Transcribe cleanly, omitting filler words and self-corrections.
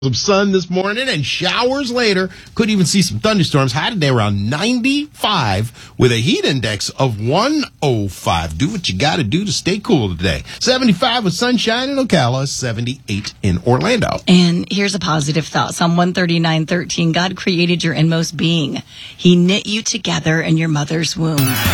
Some sun this morning and showers later. Could even see some thunderstorms. High today around 95 with a heat index of 105. Do what you got to do to stay cool today. 75 with sunshine in Ocala, 78 in Orlando. And here's a positive thought. Psalm 139:13. God created your inmost being. He knit you together in your mother's womb.